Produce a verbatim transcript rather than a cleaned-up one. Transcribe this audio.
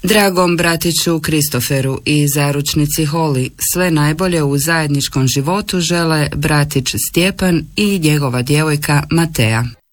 Dragom bratiću Kristoferu i zaručnici Holly, sve najbolje u zajedničkom životu žele bratić Stjepan i njegova djevojka Matea.